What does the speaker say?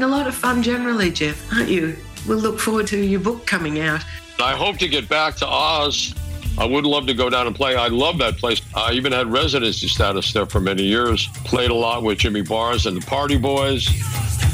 having a lot of fun generally, Jeff, aren't you? We'll look forward to your book coming out. I hope to get back to Oz. I would love to go down and play. I love that place. I even had residency status there for many years. Played a lot with Jimmy Bars and the Party Boys.